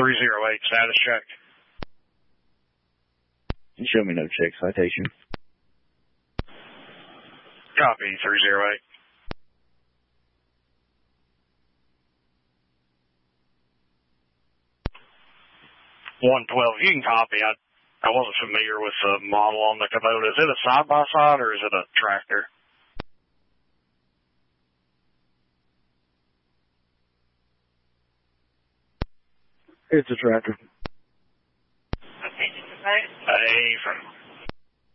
308, status check. Show me no check citation. Copy, 308. 112, you can copy. I wasn't familiar with the model on the Kubota. Is it a side-by-side or is it a tractor? It's a tractor. Hey, from